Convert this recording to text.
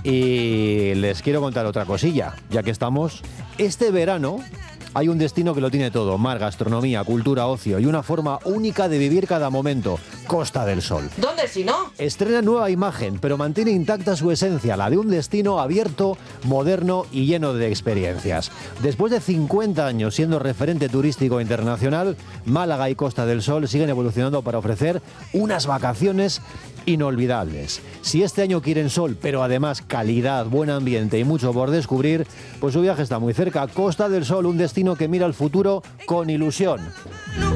Y les quiero contar otra cosilla, ya que estamos. Este verano hay un destino que lo tiene todo: mar, gastronomía, cultura, ocio y una forma única de vivir cada momento: Costa del Sol. ¿Dónde si no? Estrena nueva imagen, pero mantiene intacta su esencia, la de un destino abierto, moderno y lleno de experiencias. Después de 50 años siendo referente turístico internacional, Málaga y Costa del Sol siguen evolucionando para ofrecer unas vacaciones inolvidables. Si este año quieren sol, pero además calidad, buen ambiente y mucho por descubrir, pues su viaje está muy cerca. Costa del Sol, un destino que mira al futuro con ilusión.